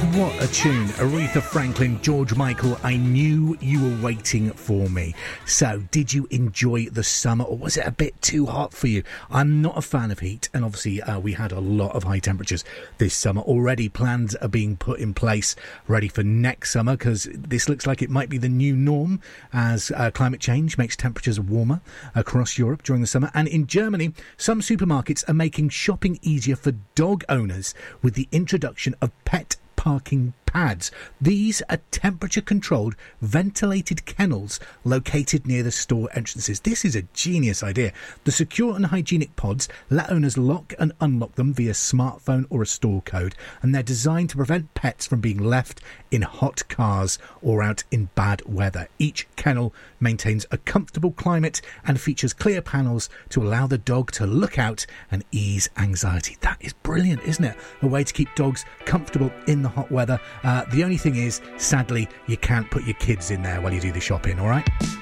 What a tune. Aretha Franklin, George Michael, I knew you were waiting for me. So, did you enjoy the summer, or was it a bit too hot for you? I'm not a fan of heat, and obviously we had a lot of high temperatures this summer. Already plans are being put in place, ready for next summer, because this looks like it might be the new norm as climate change makes temperatures warmer across Europe during the summer. And in Germany, some supermarkets are making shopping easier for dog owners with the introduction of pet parking pads. These are temperature-controlled, ventilated kennels located near the store entrances. This is a genius idea. The secure and hygienic pods let owners lock and unlock them via smartphone or a store code, and they're designed to prevent pets from being left in hot cars or out in bad weather. Each kennel maintains a comfortable climate and features clear panels to allow the dog to look out and ease anxiety. That is brilliant, isn't it? A way to keep dogs comfortable in the hot weather. The only thing is, sadly, you can't put your kids in there while you do the shopping, all right?